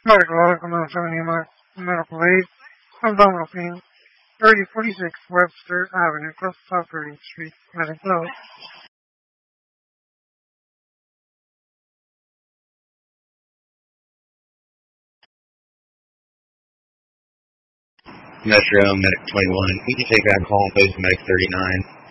Medical article 970 medical aid, abdominal pain, 3046 Webster Avenue, close to South 30th Street, Medical. Metro, Medic 21. You can take that call and post Medic 39.